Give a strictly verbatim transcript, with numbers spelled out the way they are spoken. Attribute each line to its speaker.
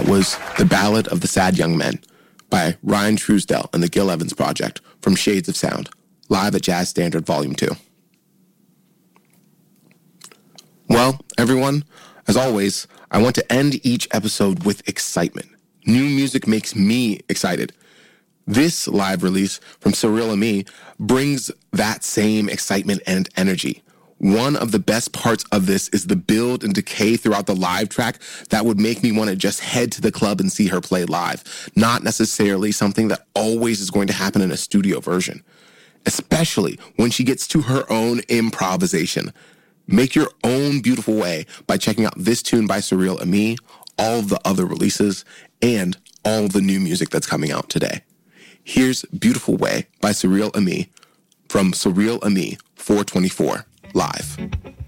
Speaker 1: That was The Ballad of the Sad Young Men by Ryan Truesdell and the Gil Evans Project from Shades of Sound, live at Jazz Standard Volume two. Well, everyone, as always, I want to end each episode with excitement. New music makes me excited. This live release from Surreal Ami brings that same excitement and energy. One of the best parts of this is the build and decay throughout the live track that would make me want to just head to the club and see her play live, not necessarily something that always is going to happen in a studio version, especially when she gets to her own improvisation. Make your own beautiful way by checking out this tune by Surreal Ami, all of the other releases, and all the new music that's coming out today. Here's Beautiful Way by Surreal Ami from Surreal Ami four twenty-four. Live.